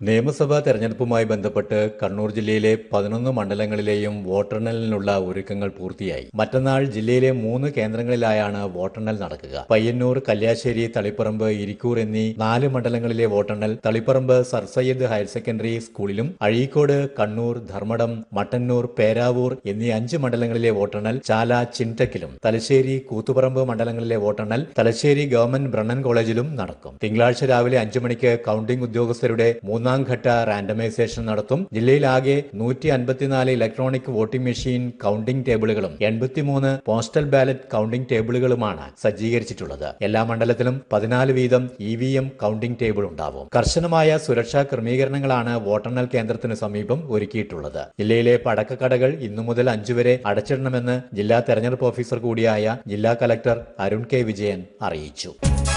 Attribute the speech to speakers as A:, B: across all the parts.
A: നിയമസഭാ തെരഞ്ഞെടുപ്പുമായി ബന്ധപ്പെട്ട് കണ്ണൂർ ജില്ലയിലെ 11 മണ്ഡലങ്ങളിലെയും വോട്ടെണ്ണലിനുള്ള ഒരുക്കങ്ങൾ പൂർത്തിയായി. മറ്റന്നാൾ ജില്ലയിലെ 3 കേന്ദ്രങ്ങളിലായാണ് വോട്ടെണ്ണൽ നടക്കുക. പയ്യന്നൂർ, കല്യാശ്ശേരി, തളിപ്പറമ്പ്, ഇരിക്കൂർ എന്നീ 4 മണ്ഡലങ്ങളിലെ വോട്ടെണ്ണൽ Taliparamba sir Sayyid higher secondary സ്കൂളിലും, അഴീക്കോട്, കണ്ണൂർ, ധർമ്മടം, മട്ടന്നൂർ, പേരാവൂർ എന്നീ 5 മണ്ഡലങ്ങളിലെ വോട്ടെണ്ണൽ ചാല, ചിൻടക്കിലും, തലശ്ശേരി, കൂത്തുപറമ്പ് മണ്ഡലങ്ങളിലെ വോട്ടെണ്ണൽ തലശ്ശേരി ഗവൺമെന്റ് ബ്രണ്ണൻ കോളേജിലും നടക്കും. തിങ്കളാഴ്ച രാവിലെ 5 മണിക്ക് കൌണ്ടിംഗ് ഉദ്യോഗസ്ഥരുടെ മൂന്നാം ഘട്ട റാൻഡമൈസേഷൻ നടത്തും. ജില്ലയിലാകെ 154 electronic voting machine counting ടേബിളുകളും 83 postal ballot counting ടേബിളുകളുമാണ് സജ്ജീകരിച്ചിട്ടുള്ളത്. എല്ലാ മണ്ഡലത്തിലും 14 വീതം EVM കൌണ്ടിംഗ് ടേബിൾ ഉണ്ടാവും. കർശനമായ സുരക്ഷാ ക്രമീകരണങ്ങളാണ് വോട്ടെണ്ണൽ കേന്ദ്രത്തിന് സമീപം ഒരുക്കിയിട്ടുള്ളത്. ജില്ലയിലെ പടക്കക്കടകൾ ഇന്നു മുതൽ 5 വരെ അടച്ചിടണമെന്ന് ജില്ലാ തെരഞ്ഞെടുപ്പ് ഓഫീസർ കൂടിയായ ജില്ലാ കലക്ടർ അരുൺ കെ വിജയൻ അറിയിച്ചു.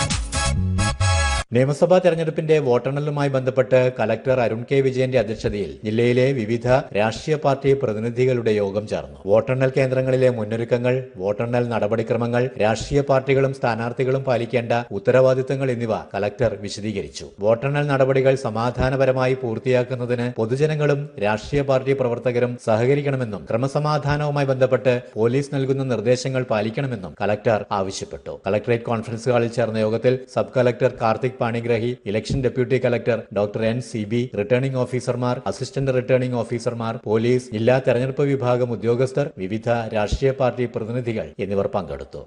A: നിയമസഭാ തെരഞ്ഞെടുപ്പിന്റെ വോട്ടെണ്ണലുമായി ബന്ധപ്പെട്ട് കലക്ടർ അരുൺ കെ വിജയന്റെ അധ്യക്ഷതയിൽ ജില്ലയിലെ വിവിധ രാഷ്ട്രീയ പാർട്ടി പ്രതിനിധികളുടെ യോഗം ചേർന്നു. വോട്ടെണ്ണൽ കേന്ദ്രങ്ങളിലെ മുന്നൊരുക്കങ്ങൾ, വോട്ടെണ്ണൽ നടപടിക്രമങ്ങൾ, രാഷ്ട്രീയ പാർട്ടികളും സ്ഥാനാർത്ഥികളും പാലിക്കേണ്ട ഉത്തരവാദിത്തങ്ങൾ എന്നിവ കലക്ടർ വിശദീകരിച്ചു. വോട്ടെണ്ണൽ നടപടികൾ സമാധാനപരമായി പൂർത്തിയാക്കുന്നതിന് പൊതുജനങ്ങളും രാഷ്ട്രീയ പാർട്ടി പ്രവർത്തകരും സഹകരിക്കണമെന്നും ക്രമസമാധാനവുമായി ബന്ധപ്പെട്ട് പോലീസ് നൽകുന്ന നിർദ്ദേശങ്ങൾ പാലിക്കണമെന്നും കലക്ടർ ആവശ്യപ്പെട്ടു. കലക്ടറേറ്റ് കോൺഫറൻസ് ഹാളിൽ ചേർന്ന യോഗത്തിൽ sub collector Karthik Panigrahi, election deputy collector doctor NCB, returning ഓഫീസർമാർ, അസിസ്റ്റന്റ് റിട്ടേണിംഗ് ഓഫീസർമാർ, പോലീസ്, ജില്ലാ തെരഞ്ഞെടുപ്പ് വിഭാഗം ഉദ്യോഗസ്ഥർ, വിവിധ രാഷ്ട്രീയ പാർട്ടി പ്രതിനിധികൾ എന്നിവർ പങ്കെടുത്തു.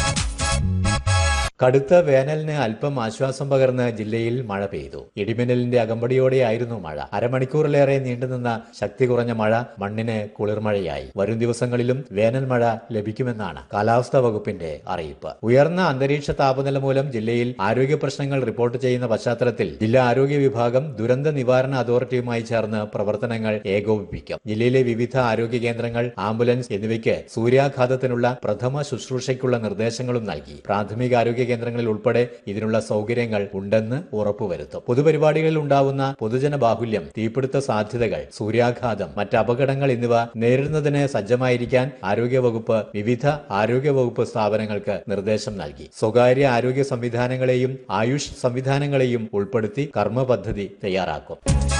A: കടുത്ത വേനലിന് അല്പം ആശ്വാസം പകർന്ന് ജില്ലയിൽ മഴ പെയ്തു. ഇടിമിന്നലിന്റെ അകമ്പടിയോടെയായിരുന്നു മഴ. അരമണിക്കൂറിലേറെ നീണ്ടുനിന്ന ശക്തി കുറഞ്ഞ മഴ മണ്ണിന് കുളിർമഴയായി. വരും ദിവസങ്ങളിലും വേനൽ മഴ ലഭിക്കുമെന്നാണ് കാലാവസ്ഥാ വകുപ്പിന്റെ അറിയിപ്പ്. ഉയർന്ന അന്തരീക്ഷ താപനില മൂലം ജില്ലയിൽ ആരോഗ്യ പ്രശ്നങ്ങൾ റിപ്പോർട്ട് ചെയ്യുന്ന പശ്ചാത്തലത്തിൽ ജില്ലാ ആരോഗ്യ വിഭാഗം ദുരന്ത നിവാരണ അതോറിറ്റിയുമായി ചേർന്ന് പ്രവർത്തനങ്ങൾ ഏകോപിപ്പിക്കും. ജില്ലയിലെ വിവിധ ആരോഗ്യ കേന്ദ്രങ്ങൾ, ആംബുലൻസ് എന്നിവയ്ക്ക് സൂര്യാഘാതത്തിനുള്ള പ്രഥമ ശുശ്രൂഷയ്ക്കുള്ള നിർദ്ദേശങ്ങളും നൽകി. പ്രാഥമിക ആരോഗ്യ കേന്ദ്രങ്ങളിൽ ഉൾപ്പെടെ ഇതിനുള്ള സൗകര്യങ്ങൾ ഉണ്ടെന്ന് ഉറപ്പുവരുത്തും. പൊതുപരിപാടികളിൽ ഉണ്ടാവുന്ന പൊതുജന ബാഹുല്യം, തീപിടുത്ത സാധ്യതകൾ, സൂര്യാഘാതം, മറ്റ് അപകടങ്ങൾ എന്നിവ നേരിടുന്നതിന് സജ്ജമായിരിക്കാൻ ആരോഗ്യവകുപ്പ് വിവിധ ആരോഗ്യവകുപ്പ് സ്ഥാപനങ്ങൾക്ക് നിർദ്ദേശം നൽകി. സ്വകാര്യ ആരോഗ്യ സംവിധാനങ്ങളെയും ആയുഷ് സംവിധാനങ്ങളെയും ഉൾപ്പെടുത്തി കർമ്മ പദ്ധതി തയ്യാറാക്കും.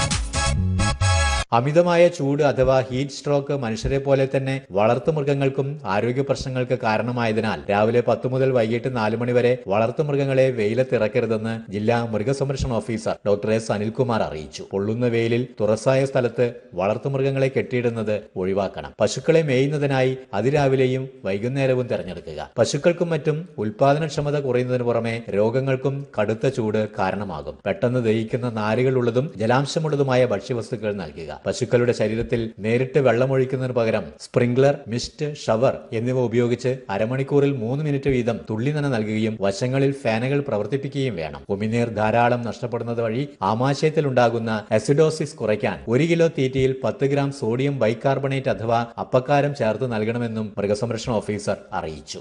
A: അമിതമായ ചൂട് അഥവാ ഹീറ്റ് സ്ട്രോക്ക് മനുഷ്യരെ പോലെ തന്നെ വളർത്തുമൃഗങ്ങൾക്കും ആരോഗ്യ പ്രശ്നങ്ങൾക്ക് കാരണമായതിനാൽ രാവിലെ 10 മുതൽ വൈകിട്ട് 4 മണി വരെ വളർത്തുമൃഗങ്ങളെ വെയിലത്തിറക്കരുതെന്ന് ജില്ലാ മൃഗസംരക്ഷണ ഓഫീസർ ഡോക്ടർ S അനിൽകുമാർ അറിയിച്ചു. പൊള്ളുന്ന വെയിലിൽ തുറസായ സ്ഥലത്ത് വളർത്തുമൃഗങ്ങളെ കെട്ടിയിടുന്നത് ഒഴിവാക്കണം. പശുക്കളെ മേയുന്നതിനായി അതിരാവിലെയും വൈകുന്നേരവും തിരഞ്ഞെടുക്കുക. പശുക്കൾക്കും മറ്റും ഉൽപാദനക്ഷമത കുറയുന്നതിന് പുറമെ രോഗങ്ങൾക്കും കടുത്ത ചൂട് കാരണമാകും. പെട്ടെന്ന് ദഹിക്കുന്ന നാരുകളുള്ളതും ജലാംശമുള്ളതുമായ ഭക്ഷ്യവസ്തുക്കൾ നൽകുക. പശുക്കളുടെ ശരീരത്തിൽ നേരിട്ട് വെള്ളമൊഴിക്കുന്നതിന് പകരം സ്പ്രിംഗ്ലർ, മിസ്റ്റ്, ഷവർ എന്നിവ ഉപയോഗിച്ച് അരമണിക്കൂറിൽ 3 മിനിറ്റ് വീതം തുള്ളി നന നൽകുകയും വശങ്ങളിൽ ഫാനുകൾ പ്രവർത്തിപ്പിക്കുകയും വേണം. ഉമിനീർ ധാരാളം നഷ്ടപ്പെടുന്നത് വഴി ആമാശയത്തിൽ ഉണ്ടാകുന്ന അസിഡോസിസ് കുറയ്ക്കാൻ 1 കിലോ തീറ്റയിൽ 10 ഗ്രാം സോഡിയം ബൈകാർബണേറ്റ് അഥവാ അപ്പക്കാരം ചേർത്ത് നൽകണമെന്നും മൃഗസംരക്ഷണ ഓഫീസർ അറിയിച്ചു.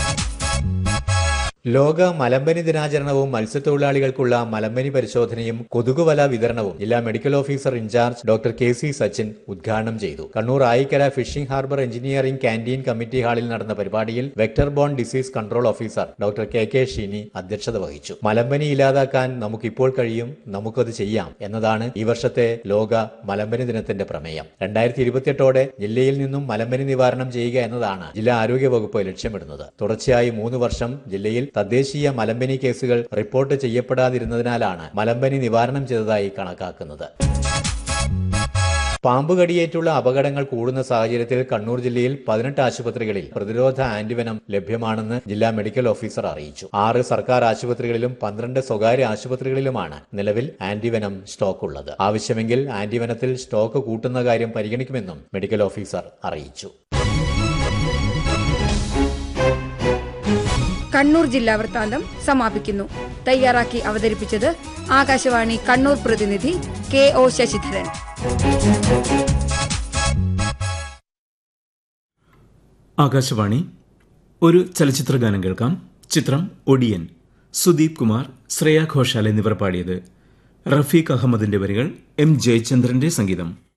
A: ലോക മലമ്പനി ദിനാചരണവും മത്സ്യത്തൊഴിലാളികൾക്കുള്ള മലമ്പനി പരിശോധനയും കൊതുകുവല വിതരണവും ജില്ലാ medical officer in charge doctor KC Sachin ഉദ്ഘാടനം ചെയ്തു. Kannur Ayikkara phishing harbour engineering canteen committee ഹാളിൽ നടന്ന പരിപാടിയിൽ vector bone disease control officer doctor KK Shini അധ്യക്ഷത വഹിച്ചു. മലമ്പനി ഇല്ലാതാക്കാൻ നമുക്കിപ്പോൾ കഴിയും, നമുക്കത് ചെയ്യാം എന്നതാണ് ഈ വർഷത്തെ ലോക മലമ്പനി ദിനത്തിന്റെ പ്രമേയം. 2028ഓടെ ജില്ലയിൽ നിന്നും മലമ്പനി നിവാരണം ചെയ്യുക എന്നതാണ് ജില്ലാ ആരോഗ്യ വകുപ്പ് ലക്ഷ്യമിടുന്നത്. തുടർച്ചയായി 3 വർഷം ജില്ലയിൽ തദ്ദേശീയ മലമ്പനി കേസുകൾ റിപ്പോർട്ട് ചെയ്യപ്പെടാതിരുന്നതിനാലാണ് മലമ്പനി നിവാരണം ചെയ്തതായി കണക്കാക്കുന്നത്. പാമ്പുകടിയേറ്റുള്ള അപകടങ്ങൾ കൂടുന്ന സാഹചര്യത്തിൽ കണ്ണൂർ ജില്ലയിൽ 18 ആശുപത്രികളിൽ പ്രതിരോധ ആന്റിവെനം ലഭ്യമാണെന്ന് ജില്ലാ മെഡിക്കൽ ഓഫീസർ അറിയിച്ചു. 6 സർക്കാർ ആശുപത്രികളിലും 12 സ്വകാര്യ ആശുപത്രികളിലുമാണ് നിലവിൽ ആന്റിവെനം സ്റ്റോക്ക് ഉള്ളത്. ആവശ്യമെങ്കിൽ ആന്റിവെനത്തിൽ സ്റ്റോക്ക് കൂട്ടുന്ന കാര്യം പരിഗണിക്കുമെന്നും മെഡിക്കൽ ഓഫീസർ അറിയിച്ചു.
B: കണ്ണൂർ ജില്ലാ വൃത്താന്തം സമാപിക്കുന്നു. തയ്യാറാക്കി അവതരിപ്പിച്ചത് ആകാശവാണി കണ്ണൂർ പ്രതിനിധി KO ശശിധരൻ.
C: ആകാശവാണി. ഒരു ചലച്ചിത്ര ഗാനം കേൾക്കാം. ചിത്രം ഒടിയൻ. സുദീപ് കുമാർ, ശ്രേയ ഘോഷാൽ എന്നിവർ പാടിയത്. റഫീഖ് അഹമ്മദിന്റെ വരികൾ, M ജയചന്ദ്രന്റെ സംഗീതം.